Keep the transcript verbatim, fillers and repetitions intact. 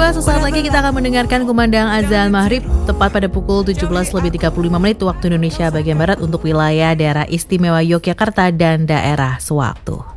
dua, sesaat lagi kita akan mendengarkan kumandang azan maghrib tepat pada pukul tujuh belas lebih tiga puluh lima menit waktu Indonesia bagian Barat untuk wilayah daerah istimewa Yogyakarta dan daerah sewaktu.